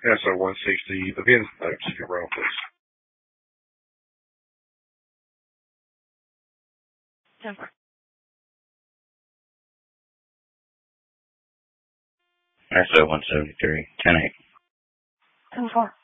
SO-160, the VIN notes, if you're wrong, please. 10-4. SO-173, 10-8. 10-4.